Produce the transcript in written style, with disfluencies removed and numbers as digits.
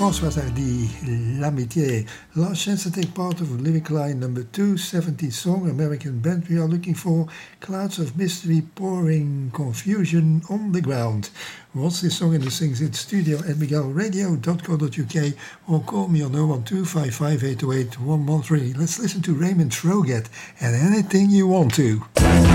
France was die L'Amitié. Last chance to take part of lyric line number 270 song, American band we are looking for, clouds of mystery pouring confusion on the ground. What's this song in the Sings It studio at miguelradio.co.uk or call me on 012 Let's listen to Raymond Troget and Anything You Want To.